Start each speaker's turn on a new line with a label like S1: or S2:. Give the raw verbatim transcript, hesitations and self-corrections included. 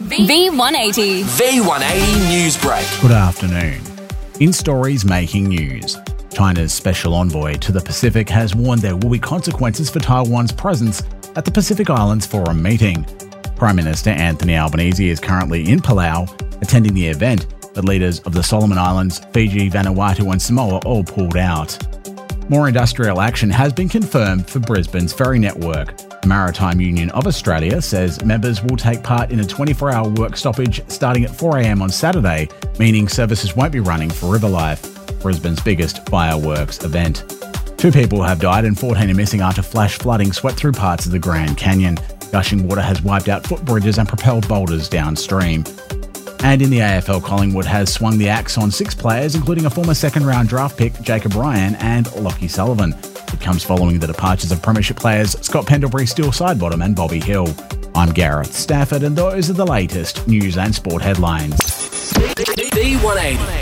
S1: V one eighty.
S2: V one eighty News Break.
S3: Good afternoon. In stories making news, China's special envoy to the Pacific has warned there will be consequences for Taiwan's presence at the Pacific Islands Forum meeting. Prime Minister Anthony Albanese is currently in Palau attending the event, but leaders of the Solomon Islands, Fiji, Vanuatu and Samoa all pulled out. More industrial action has been confirmed for Brisbane's ferry network. The Maritime Union of Australia says members will take part in a twenty-four hour work stoppage starting at four a m on Saturday, meaning services won't be running for Riverlife, Brisbane's biggest fireworks event. Two people have died and fourteen are missing after flash flooding swept through parts of the Grand Canyon. Gushing water has wiped out footbridges and propelled boulders downstream. And in the A F L, Collingwood has swung the axe on six players, including a former second-round draft pick, Jacob Ryan, and Lockie Sullivan. It comes following the departures of Premiership players Scott Pendlebury, Steele Sidebottom and Bobby Hill. I'm Gareth Stafford, and those are the latest news and sport headlines.
S2: V one eighty.